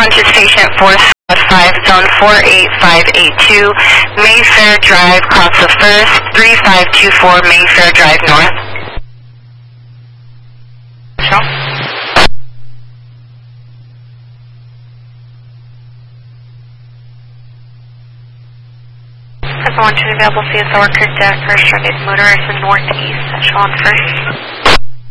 conscious patient 4-5, zone 48582, Mayfair Drive, cross the first, 3524 Mayfair Drive North. Sure. Everyone to available CSO or deck, first target motorist in northeast, Sean first.